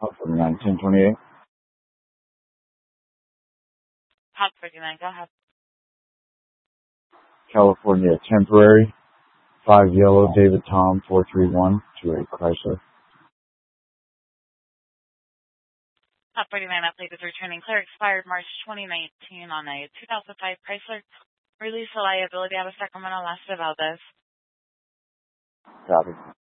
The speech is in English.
Hot 49, 1028. Hot 49, go ahead. California temporary. 5 yellow, David Tom, 431, 28 Chrysler. Hot 49, that plate is returning clear, expired March 2019 on a 2005 Chrysler. Release the liability out of Sacramento, Las de Valdez. Copy.